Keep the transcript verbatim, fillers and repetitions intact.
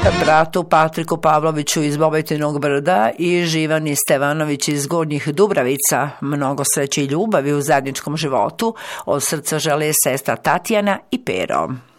bratu Patriku Pavloviću iz Bobetinog Brda i Živani Stevanović iz Gornjih Dubravica mnogo sreće i ljubavi u zajedničkom životu od srca žele sestra Tatjana i Pero.